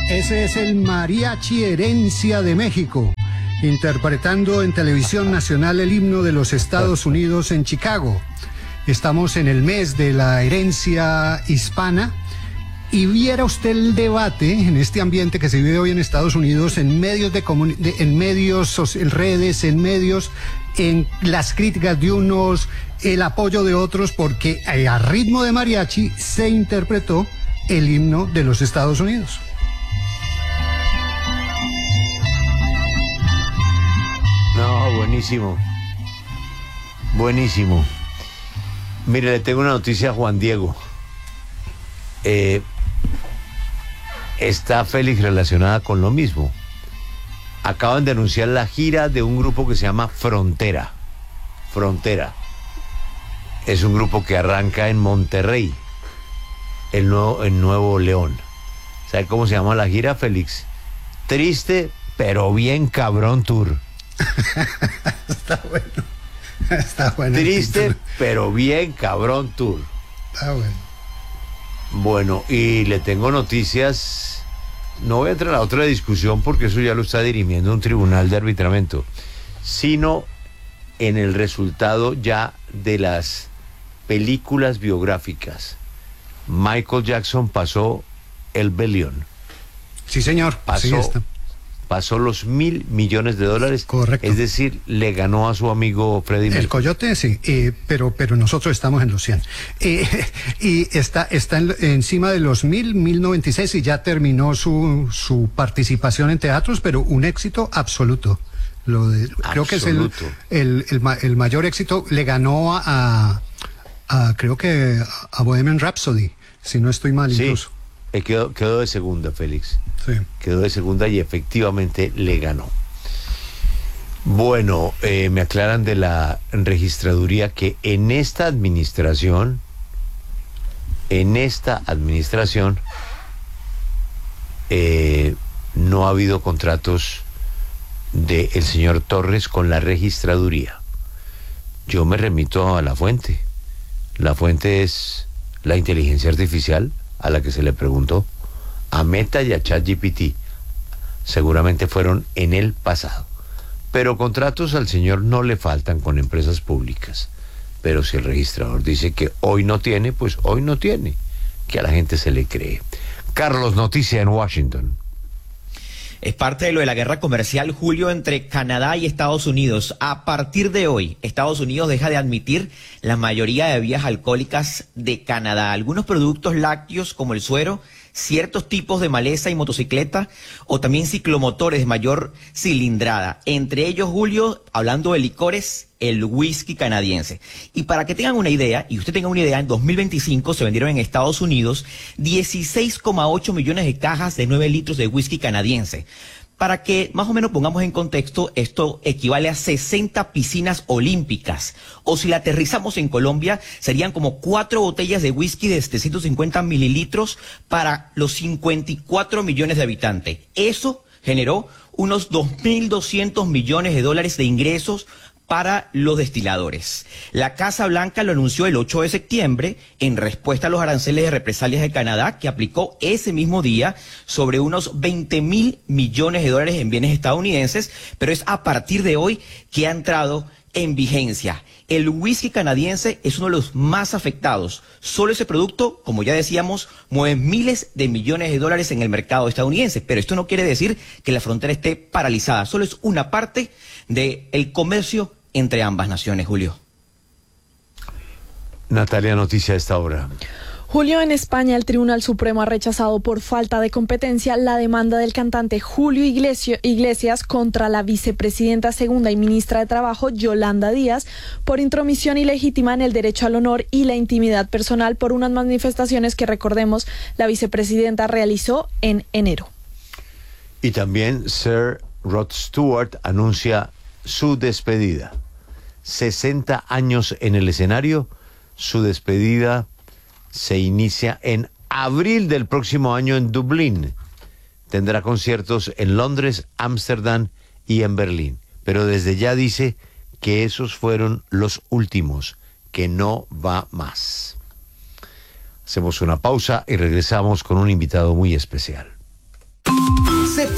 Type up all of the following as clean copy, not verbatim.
Ese es el Mariachi Herencia de México, interpretando en televisión nacional el himno de los Estados Unidos en Chicago. Estamos en el mes de la herencia hispana y viera usted el debate en este ambiente que se vive hoy en Estados Unidos, en medios en medios, en redes, en medios, en las críticas de unos, el apoyo de otros, porque a ritmo de mariachi se interpretó el himno de los Estados Unidos. No, buenísimo. Buenísimo. Mire, le tengo una noticia a Juan Diego. Está Félix relacionada con lo mismo. Acaban de anunciar la gira de un grupo que se llama Frontera. Frontera. Es un grupo que arranca en Monterrey, en Nuevo León. ¿Sabe cómo se llama la gira, Félix? Triste, pero bien cabrón tour. Está bueno. Está bueno. Triste, pero bien cabrón tour. Está bueno. Bueno, y le tengo noticias. No voy a entrar a otra discusión porque eso ya lo está dirimiendo un tribunal de arbitramiento, sino en el resultado ya de las películas biográficas. Michael Jackson pasó el billón. Sí, señor. Pasó los $1.000 millones. Correcto. Es decir, le ganó a su amigo Freddie Mercury. El Coyote, sí, pero nosotros estamos en los 100. Y está encima de los 1.096 y ya terminó su participación en teatros, pero un éxito absoluto. Creo que es el mayor éxito. Le ganó creo que a Bohemian Rhapsody, si no estoy mal, incluso. Quedó de segunda, Félix. Sí. Quedó de segunda y efectivamente le ganó. Bueno, me aclaran de la registraduría que en esta administración no ha habido contratos del señor Torres con la registraduría. Yo me remito a la fuente. La fuente es la inteligencia artificial a la que se le preguntó, a Meta y a ChatGPT. Seguramente fueron en el pasado. Pero contratos al señor no le faltan con empresas públicas. Pero si el registrador dice que hoy no tiene, pues hoy no tiene. Que a la gente se le cree. Carlos, noticia en Washington. Es parte de lo de la guerra comercial, Julio, entre Canadá y Estados Unidos. A partir de hoy, Estados Unidos deja de admitir la mayoría de bebidas alcohólicas de Canadá. Algunos productos lácteos, como el suero, ciertos tipos de maleza y motocicleta, o también ciclomotores de mayor cilindrada. Entre ellos, Julio, hablando de licores, el whisky canadiense. Y para que tengan una idea, y usted tenga una idea, en 2025 se vendieron en Estados Unidos 16,8 millones de cajas de 9 litros de whisky canadiense. Para que más o menos pongamos en contexto, esto equivale a 60 piscinas olímpicas. O si la aterrizamos en Colombia, serían como 4 botellas de whisky de 750 mililitros para los 54 millones de habitantes. Eso generó unos 2.200 millones de dólares de ingresos para los destiladores. La Casa Blanca lo anunció el 8 de septiembre en respuesta a los aranceles de represalias de Canadá que aplicó ese mismo día sobre unos 20.000 millones de dólares en bienes estadounidenses, pero es a partir de hoy que ha entrado en vigencia. El whisky canadiense es uno de los más afectados. Solo ese producto, como ya decíamos, mueve miles de millones de dólares en el mercado estadounidense, pero esto no quiere decir que la frontera esté paralizada, solo es una parte del comercio entre ambas naciones, Julio. Natalia, noticia a esta hora. Julio, en España, el Tribunal Supremo ha rechazado por falta de competencia la demanda del cantante Julio Iglesias contra la vicepresidenta segunda y ministra de Trabajo, Yolanda Díaz, por intromisión ilegítima en el derecho al honor y la intimidad personal por unas manifestaciones que, recordemos, la vicepresidenta realizó en enero. Y también Sir Rod Stewart anuncia su despedida. 60 años en el escenario, su despedida se inicia en abril del próximo año en Dublín. Tendrá conciertos en Londres, Ámsterdam y en Berlín. Pero desde ya dice que esos fueron los últimos, que no va más. Hacemos una pausa y regresamos con un invitado muy especial.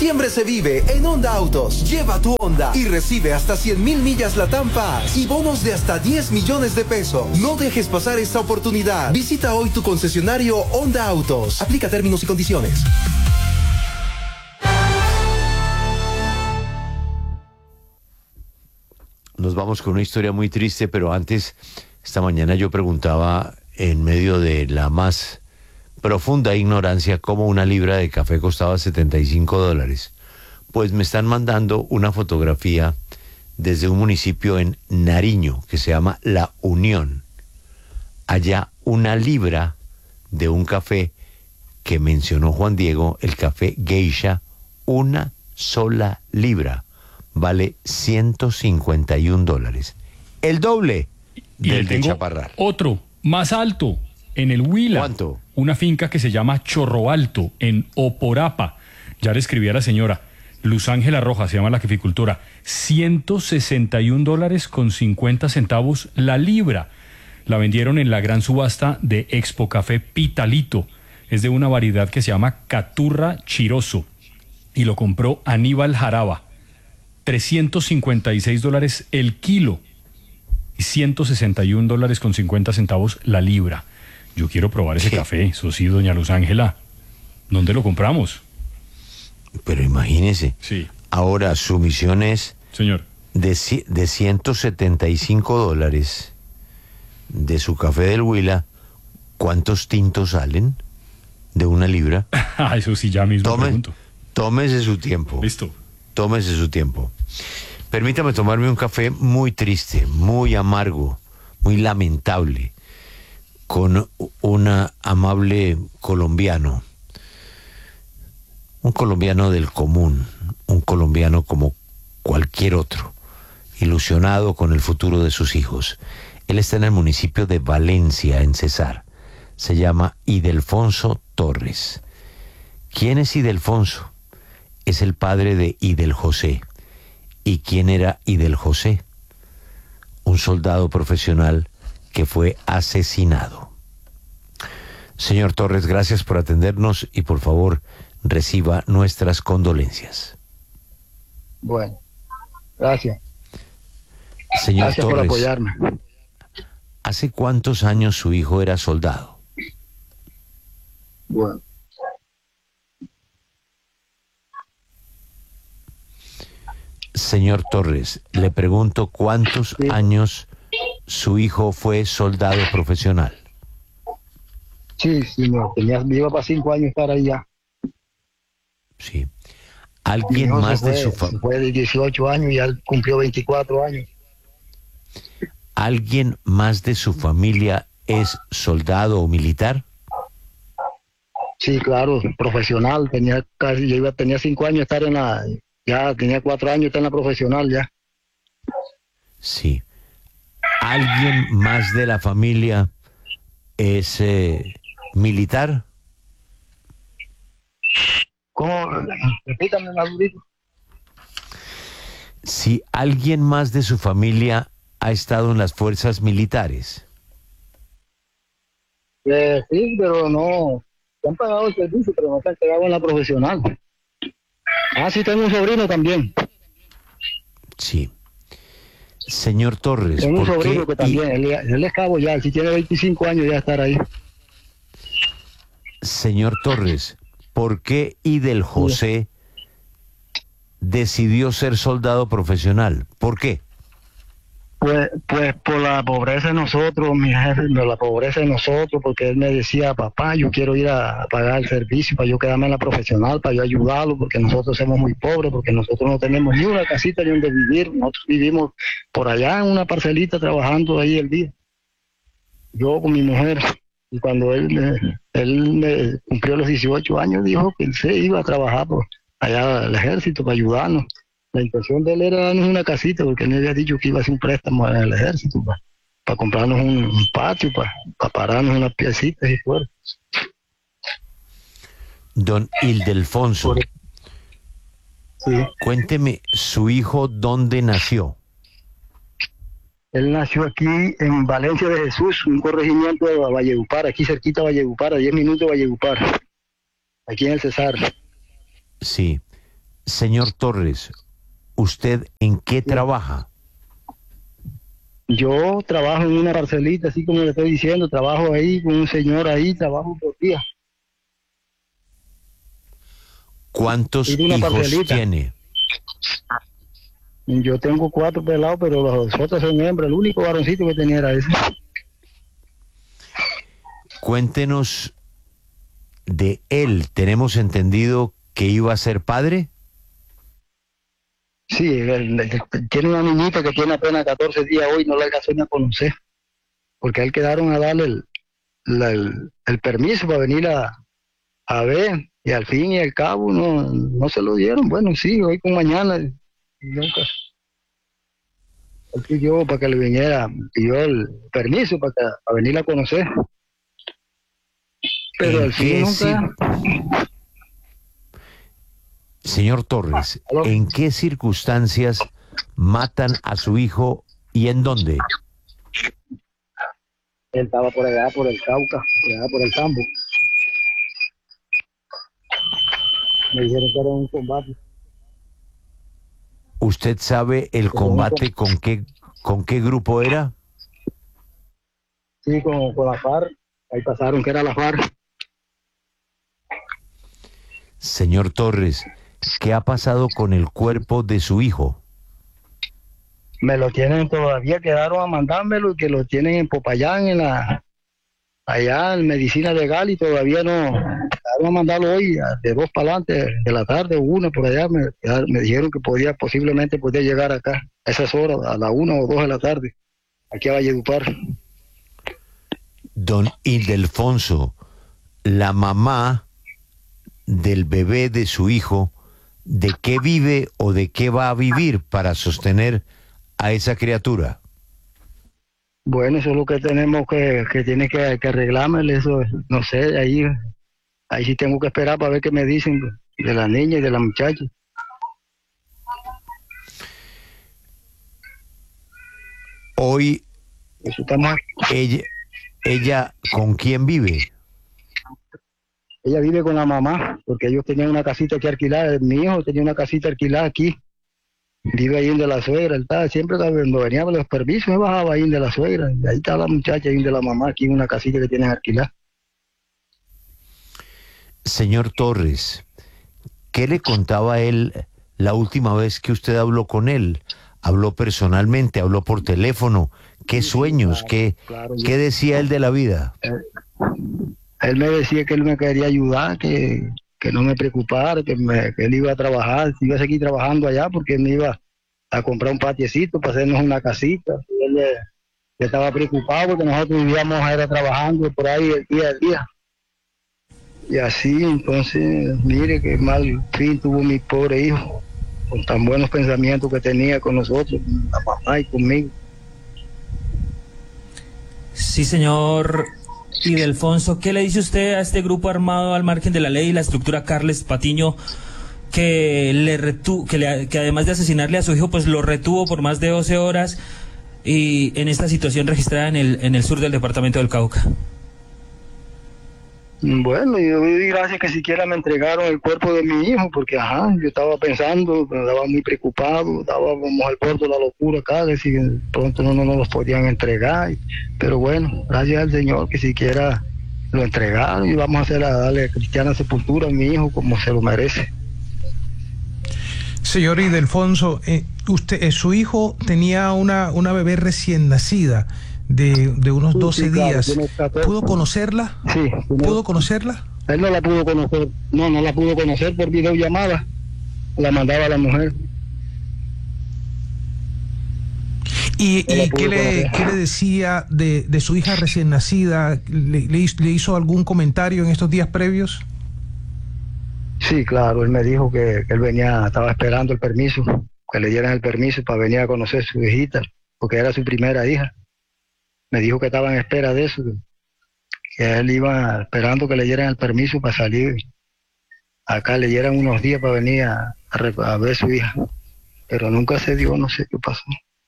Diciembre se vive en Honda Autos. Lleva tu Honda y recibe hasta 100,000 millas Latam Paz y bonos de hasta 10 millones de pesos. No dejes pasar esta oportunidad. Visita hoy tu concesionario Honda Autos. Aplica términos y condiciones. Nos vamos con una historia muy triste, pero antes, esta mañana yo preguntaba, en medio de la más profunda ignorancia, cómo una libra de café costaba $75. Pues me están mandando una fotografía desde un municipio en Nariño, que se llama La Unión. Allá una libra de un café que mencionó Juan Diego, el café Geisha, una sola libra vale $151. El doble del de Chaparral. Otro, más alto, en el Huila. ¿Cuánto? Una finca que se llama Chorro Alto, en Oporapa. Ya le escribí a la señora. Luz Ángela Rojas se llama la caficultora. $161.50 la libra. La vendieron en la gran subasta de Expo Café Pitalito. Es de una variedad que se llama Caturra Chiroso. Y lo compró Aníbal Jaraba. $356 el kilo. Y $161.50 la libra. Yo quiero probar ese café. Eso sí, doña Luz Ángela. ¿Dónde lo compramos? Pero imagínese. Sí. Ahora su misión es, señor, de $175 de su café del Huila. ¿Cuántos tintos salen de una libra? Eso sí, ya mismo pregunto. Tómese su tiempo. Listo. Tómese su tiempo. Permítame tomarme un café muy triste, muy amargo, muy lamentable, con un amable colombiano. Un colombiano del común, un colombiano como cualquier otro, ilusionado con el futuro de sus hijos. Él está en el municipio de Valencia, en Cesar. Se llama Idelfonso Torres. ¿Quién es Idelfonso? Es el padre de Idel José. ¿Y quién era Idel José? Un soldado profesional que fue asesinado. Señor Torres, gracias por atendernos y por favor reciba nuestras condolencias. Bueno, gracias. Señor Gracias Torres, por apoyarme. ¿Hace cuántos años su hijo era soldado? Bueno. Señor Torres, le pregunto cuántos años su hijo fue soldado profesional. Sí, no, iba para 5 años estar ahí ya. Sí. ¿Alguien más de su familia? Fue de 18 años y ya cumplió 24 años. ¿Alguien más de su familia es soldado o militar? Sí, claro, profesional. Tenía 5 años estar en la... Ya tenía 4 años estar en la profesional ya. Sí. ¿Alguien más de la familia es militar? ¿Cómo? Repítame, Madurito. Si alguien más de su familia ha estado en las fuerzas militares. Sí, pero no. Se han pagado el servicio, pero no se han quedado en la profesional. Ah, sí, tengo un sobrino también. Sí. Señor Torres, tengo un ¿por sobrino qué? que también, él es cabo ya, si tiene 25 años ya estar ahí. Señor Torres, ¿por qué Idel José decidió ser soldado profesional? ¿Por qué? Pues por la pobreza de nosotros, mi jefe, la pobreza de nosotros, porque él me decía, papá, yo quiero ir a pagar el servicio para yo quedarme en la profesional, para yo ayudarlo, porque nosotros somos muy pobres, porque nosotros no tenemos ni una casita ni donde vivir, nosotros vivimos por allá en una parcelita trabajando ahí el día. Yo con mi mujer, y cuando él me cumplió los 18 años, dijo que él se iba a trabajar por allá al ejército para ayudarnos. La intención de él era darnos una casita, porque él me había dicho que iba a hacer un préstamo en el ejército para comprarnos un patio, para pararnos unas piecitas y fuera. Don Ildefonso, sí. Cuénteme, ¿su hijo dónde nació? Él nació aquí en Valencia de Jesús, un corregimiento de Valledupar, aquí cerquita de Valledupar, a 10 minutos de Valledupar, aquí en el Cesar. Sí. Señor Torres, ¿usted en qué trabaja? Yo trabajo en una parcelita, así como le estoy diciendo, trabajo ahí con un señor ahí, trabajo por día. ¿Cuántos Tiene una hijos parcelita. tiene? Yo tengo 4 pelados, pero los otros son hembras. El único varoncito que tenía era ese. Cuéntenos de él. ¿Tenemos entendido que iba a ser padre? Sí, él tiene una niñita que tiene apenas 14 días hoy, no la alcanzó ni a conocer. Porque a él quedaron a darle el permiso para venir a ver. Y al fin y al cabo no se lo dieron. Bueno, sí, hoy con mañana. Nunca. Él pidió para que le viniera, pidió el permiso para venir a conocer. Pero al fin nunca. Señor Torres, ¿en qué circunstancias matan a su hijo y en dónde? Él estaba por allá, por el Cauca, por allá por el campo. Me dijeron que era un combate. ¿Usted sabe el combate con qué grupo era? Sí, con la FARC. Ahí pasaron que era la FARC. Señor Torres, ¿qué ha pasado con el cuerpo de su hijo? Me lo tienen todavía, quedaron a mandármelo y que lo tienen en Popayán, allá en Medicina Legal, y todavía no. Quedaron a mandarlo hoy, de 2 para adelante, de la tarde, 1 por allá. Me dijeron que posiblemente podía llegar acá a esas horas, a la 1 o 2 de la tarde, aquí a Valledupar. Don Ildefonso, la mamá del bebé de su hijo, ¿de qué vive o de qué va a vivir para sostener a esa criatura? Bueno, eso es lo que tenemos que tiene que arreglarme, eso, no sé, ahí sí tengo que esperar para ver qué me dicen de la niña y de la muchacha. Hoy, Eso estamos... ella, ¿con quién vive? Ella vive con la mamá, porque ellos tenían una casita que alquilar. Mi hijo tenía una casita alquilada aquí. Vive ahí de la suegra. Él estaba, siempre cuando venía a los permisos, me bajaba ahí de la suegra. Y ahí está la muchacha ahí de la mamá, aquí en una casita que tienen alquilada. Señor Torres, ¿qué le contaba él la última vez que usted habló con él? ¿Habló personalmente? ¿Habló por teléfono? ¿Qué sueños? Claro, ¿Qué decía él de la vida? Él me decía que él me quería ayudar, que no me preocupara, que él iba a trabajar, iba a seguir trabajando allá porque él me iba a comprar un patiecito para hacernos una casita. Y él estaba preocupado porque nosotros vivíamos era trabajando por ahí el día a día. Y así, entonces, mire qué mal fin tuvo mi pobre hijo, con tan buenos pensamientos que tenía con nosotros, con la mamá y conmigo. Sí, señor Ildefonso, ¿qué le dice usted a este grupo armado al margen de la ley y la estructura Carles Patiño que además de asesinarle a su hijo, pues lo retuvo por más de 12 horas y en esta situación registrada en el sur del departamento del Cauca? Bueno, yo doy gracias que siquiera me entregaron el cuerpo de mi hijo, porque yo estaba pensando, estaba muy preocupado, estábamos al borde de la locura acá, de si pronto no nos los podían entregar, pero bueno, gracias al Señor que siquiera lo entregaron y vamos a darle cristiana sepultura a mi hijo como se lo merece. Señor Ildefonso, su hijo tenía una bebé recién nacida de unos 12 días. ¿Pudo conocerla? Sí. ¿Pudo conocerla? Él no la pudo conocer. No la pudo conocer por videollamada. La mandaba a la mujer. ¿Y qué le decía de su hija recién nacida? ¿Le hizo algún comentario en estos días previos? Sí, claro. Él me dijo que él estaba esperando el permiso, que le dieran el permiso para venir a conocer a su hijita, porque era su primera hija. Me dijo que estaba en espera de eso, que él iba esperando que le dieran el permiso para salir. Acá le dieran unos días para venir a ver a su hija, pero nunca se dio, no sé qué pasó.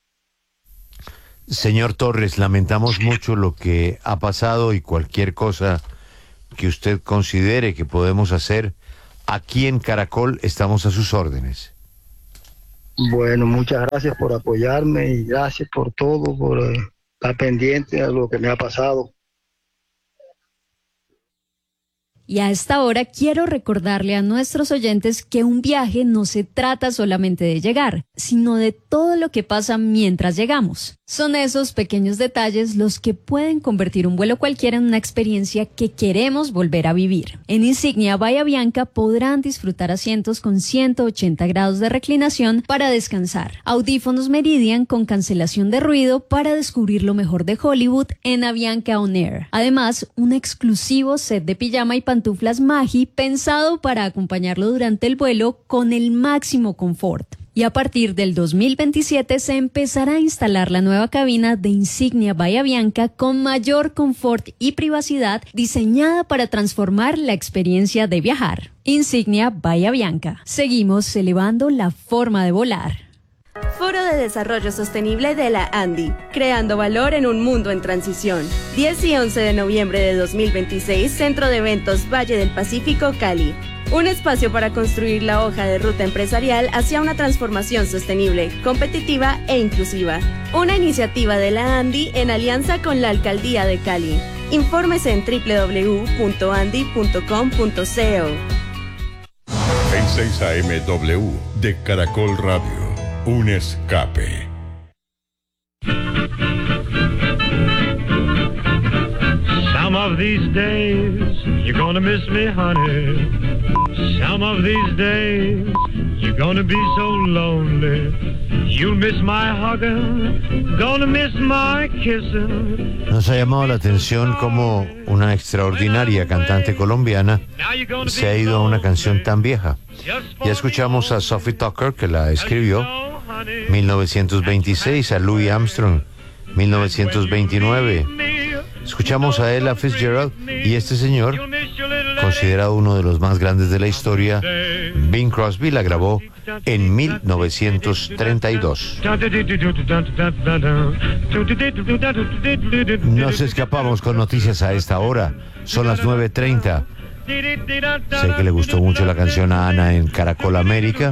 Señor Torres, lamentamos mucho lo que ha pasado y cualquier cosa que usted considere que podemos hacer aquí en Caracol estamos a sus órdenes. Bueno, muchas gracias por apoyarme y gracias por todo, por estar pendiente de lo que me ha pasado. Y a esta hora quiero recordarle a nuestros oyentes que un viaje no se trata solamente de llegar, sino de todo lo que pasa mientras llegamos. Son esos pequeños detalles los que pueden convertir un vuelo cualquiera en una experiencia que queremos volver a vivir. En Insignia Bahía Bianca podrán disfrutar asientos con 180 grados de reclinación para descansar, audífonos Meridian con cancelación de ruido para descubrir lo mejor de Hollywood en Avianca On Air. Además, un exclusivo set de pijama y pantuflas Magi pensado para acompañarlo durante el vuelo con el máximo confort. Y a partir del 2027 se empezará a instalar la nueva cabina de Insignia Bahía Bianca con mayor confort y privacidad diseñada para transformar la experiencia de viajar. Insignia Bahía Bianca. Seguimos elevando la forma de volar. Foro de Desarrollo Sostenible de la ANDI, creando valor en un mundo en transición. 10 y 11 de noviembre de 2026, Centro de Eventos Valle del Pacífico, Cali. Un espacio para construir la hoja de ruta empresarial hacia una transformación sostenible, competitiva e inclusiva. Una iniciativa de la ANDI en alianza con la Alcaldía de Cali. Infórmese en www.andi.com.co. En 6 AM W de Caracol Radio. Un escape. Some of these days you're gonna miss me, honey. Some of these days you're gonna be so lonely. You'll miss my hugging, gonna miss my kissing. Nos ha llamado la atención cómo una extraordinaria cantante colombiana se ha ido a una canción tan vieja. Ya escuchamos a Sophie Tucker, que la escribió 1926, a Louis Armstrong 1929. Escuchamos a Ella Fitzgerald y este señor, considerado uno de los más grandes de la historia, Bing Crosby, la grabó en 1932. Nos escapamos con noticias a esta hora. Son las 9:30. Sé que le gustó mucho la canción a Ana en Caracol América.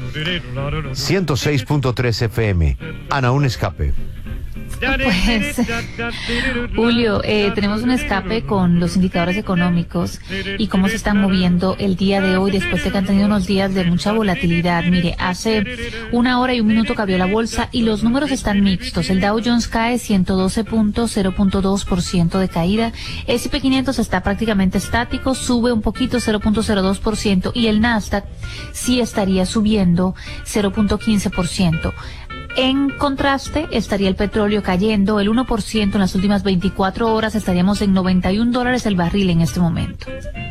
106.3 FM. Ana, un escape. Pues, Julio, tenemos un escape con los indicadores económicos y cómo se están moviendo el día de hoy después de que han tenido unos días de mucha volatilidad. Mire, hace 1 hora y 1 minuto que abrió la bolsa y los números están mixtos. El Dow Jones cae 112 puntos, 0.2% de caída. S&P 500 está prácticamente estático, sube un poquito, 0.02%, y el Nasdaq sí estaría subiendo 0.15%. En contraste, estaría el petróleo cayendo el 1% en las últimas 24 horas. Estaríamos en $91 el barril en este momento.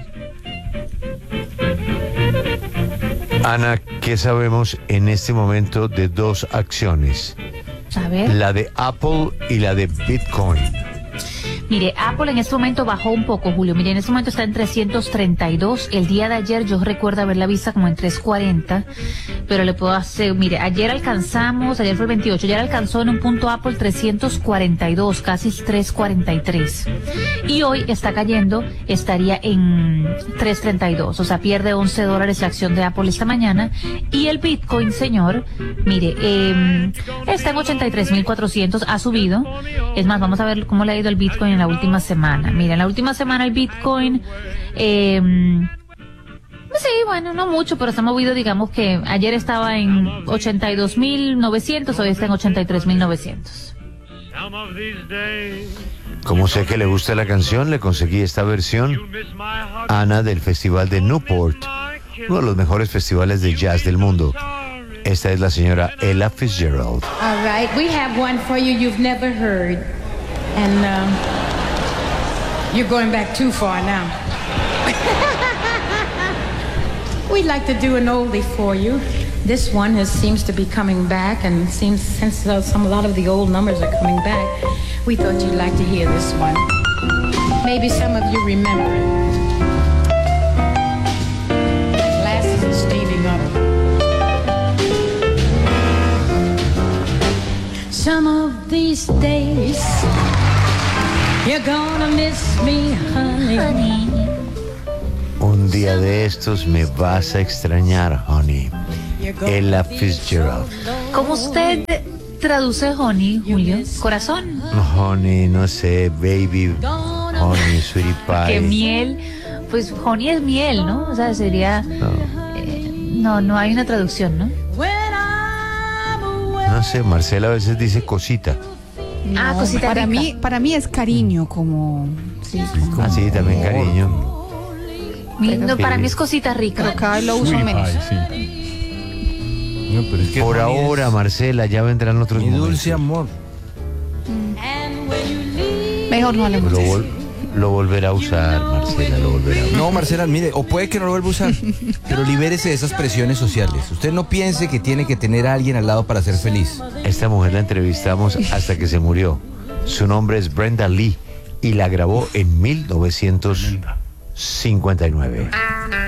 Ana, ¿qué sabemos en este momento de dos acciones? A ver. La de Apple y la de Bitcoin. Mire, Apple en este momento bajó un poco, Julio. Mire, en este momento está en 332. El día de ayer yo recuerdo haberla vista como en 340. Pero le puedo hacer, mire, ayer fue el 28, ayer alcanzó en un punto Apple 342, casi 343. Y hoy está cayendo, estaría en 332. O sea, pierde $11 la acción de Apple esta mañana. Y el Bitcoin, señor, mire, está en 83.400, ha subido. Es más, vamos a ver cómo le ha ido el Bitcoin en la última semana. Mira, en la última semana el Bitcoin, sí, bueno, no mucho, pero se ha movido, digamos que ayer estaba en 82.900, hoy está en 83.900. Como sé que le gusta la canción, le conseguí esta versión, Ana, del Festival de Newport, uno de los mejores festivales de jazz del mundo. Esta es la señora Ella Fitzgerald. All right, we have one for you you've never heard. And you're going back too far now. We'd like to do an oldie for you. This one seems to be coming back, and since a lot of the old numbers are coming back, we thought you'd like to hear this one. Maybe some of you remember it. Glasses are staining up. Some of these days you're gonna miss me, honey. Un día de estos me vas a extrañar, honey. Ella Fitzgerald. ¿Cómo usted traduce honey, Julio? ¿Corazón? Honey, no sé, baby, honey, sweetie pie. Que miel, pues honey es miel, ¿no? O sea, sería... No hay una traducción, ¿no? No sé, Marcela a veces dice cosita. No, cosita rica. Para mí es cariño, como... Sí, como... Ah, sí, también cariño. Para mí es cosita rica. Pero cada vez lo uso menos. No, pero es que por ahora, Marcela, ya vendrán otros mi momentos. dulce amor. Mejor no hablemos de eso. Lo volverá a usar, Marcela, lo volverá a usar. No, Marcela, mire, o puede que no lo vuelva a usar, pero libérese de esas presiones sociales. Usted no piense que tiene que tener a alguien al lado para ser feliz. Esta mujer la entrevistamos hasta que se murió. Su nombre es Brenda Lee y la grabó en 1959.